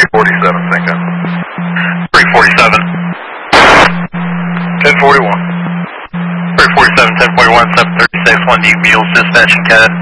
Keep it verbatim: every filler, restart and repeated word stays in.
three forty-seven, Cinco. three forty-seven. ten forty-one. three forty-seven, ten forty-one, seven thirty-six, one New Mules, dispatching Cat.